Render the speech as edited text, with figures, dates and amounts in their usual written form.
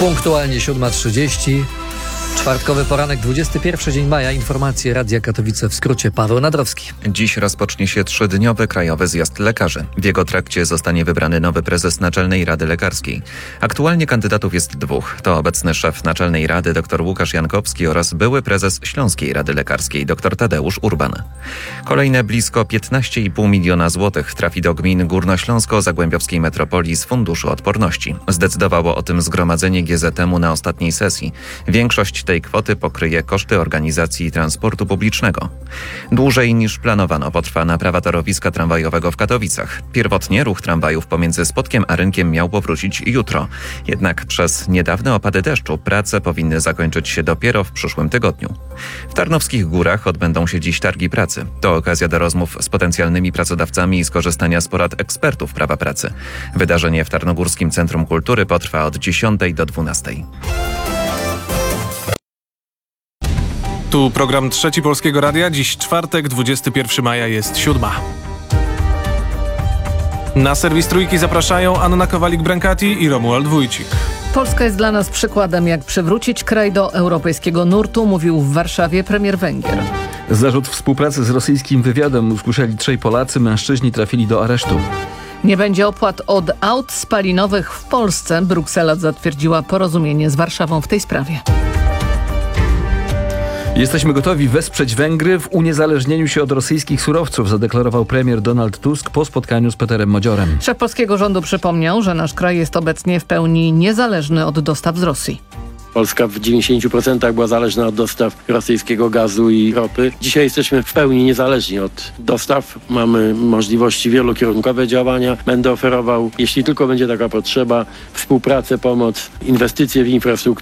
Punktualnie 7:30. Czwartkowy poranek, 21 dzień maja. Informacje Radia Katowice w skrócie. Paweł Nadrowski. Dziś rozpocznie się 3-dniowy Krajowy Zjazd Lekarzy. W jego trakcie zostanie wybrany nowy prezes Naczelnej Rady Lekarskiej. Aktualnie kandydatów jest 2. To obecny szef Naczelnej Rady dr Łukasz Jankowski oraz były prezes Śląskiej Rady Lekarskiej dr Tadeusz Urban. Kolejne blisko 15,5 miliona złotych trafi do gmin górnośląsko-zagłębiowskiej metropolii z Funduszu Odporności. Zdecydowało o tym zgromadzenie GZM-u na ostatniej sesji. Większość tej kwoty pokryje koszty organizacji transportu publicznego. Dłużej niż planowano potrwa naprawa torowiska tramwajowego w Katowicach. Pierwotnie ruch tramwajów pomiędzy Spodkiem a Rynkiem miał powrócić jutro. Jednak przez niedawne opady deszczu prace powinny zakończyć się dopiero w przyszłym tygodniu. W Tarnowskich Górach odbędą się dziś targi pracy. To okazja do rozmów z potencjalnymi pracodawcami i skorzystania z porad ekspertów prawa pracy. Wydarzenie w Tarnogórskim Centrum Kultury potrwa od 10 do 12. Tu program Trzeci Polskiego Radia. Dziś czwartek, 21 maja, jest 7. Na serwis Trójki zapraszają Anna Kowalik-Brankati i Romuald Wójcik. Polska jest dla nas przykładem, jak przywrócić kraj do europejskiego nurtu, mówił w Warszawie premier Węgier. Zarzut współpracy z rosyjskim wywiadem usłyszeli 3 Polacy, mężczyźni trafili do aresztu. Nie będzie opłat od aut spalinowych w Polsce. Bruksela zatwierdziła porozumienie z Warszawą w tej sprawie. Jesteśmy gotowi wesprzeć Węgry w uniezależnieniu się od rosyjskich surowców, zadeklarował premier Donald Tusk po spotkaniu z Peterem Modziorem. Szef polskiego rządu przypomniał, że nasz kraj jest obecnie w pełni niezależny od dostaw z Rosji. Polska w 90% była zależna od dostaw rosyjskiego gazu i ropy. Dzisiaj jesteśmy w pełni niezależni od dostaw. Mamy możliwości wielokierunkowe działania. Będę oferował, jeśli tylko będzie taka potrzeba, współpracę, pomoc, inwestycje w infrastrukturę.